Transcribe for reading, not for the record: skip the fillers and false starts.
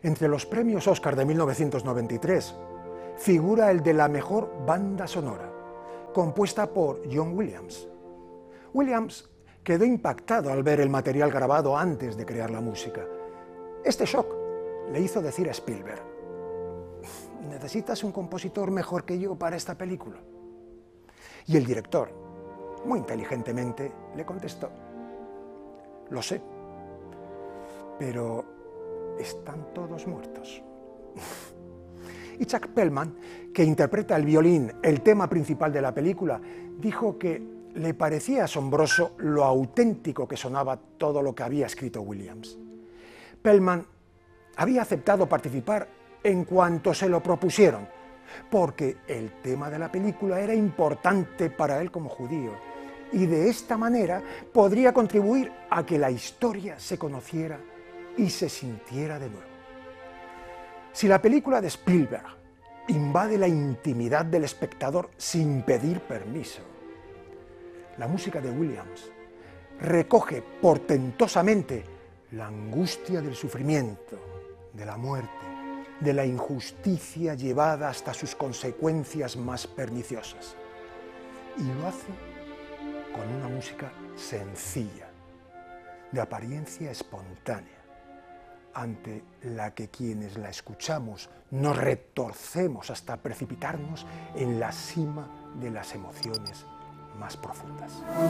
Entre los premios Oscar de 1993 figura el de la mejor banda sonora, compuesta por John Williams. Williams quedó impactado al ver el material grabado antes de crear la música. Este shock le hizo decir a Spielberg: ¿necesitas un compositor mejor que yo para esta película? Y el director, muy inteligentemente, le contestó: lo sé, pero están todos muertos. Y Chuck Pearlman, que interpreta el violín, el tema principal de la película, dijo que le parecía asombroso lo auténtico que sonaba todo lo que había escrito Williams. Pearlman había aceptado participar en cuanto se lo propusieron, porque el tema de la película era importante para él como judío, y de esta manera podría contribuir a que la historia se conociera y se sintiera de nuevo. Si la película de Spielberg invade la intimidad del espectador sin pedir permiso, la música de Williams recoge portentosamente la angustia del sufrimiento, de la muerte, de la injusticia llevada hasta sus consecuencias más perniciosas. Y lo hace con una música sencilla, de apariencia espontánea, ante la que quienes la escuchamos nos retorcemos hasta precipitarnos en la cima de las emociones más profundas.